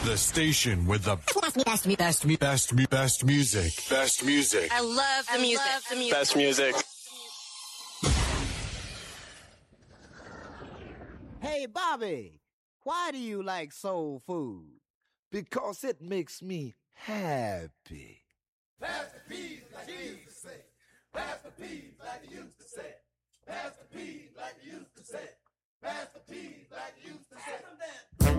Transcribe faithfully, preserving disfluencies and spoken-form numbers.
The station with the best, best, best, best, best, best music. Best music. I love the I music. Love the music. Best music. Hey, Bobby, why do you like soul food? Because it makes me happy. Pass the peas like you used to say. Pass the peas like you used to say. Pass the peas like you used to say. Pass the peas like you used to say.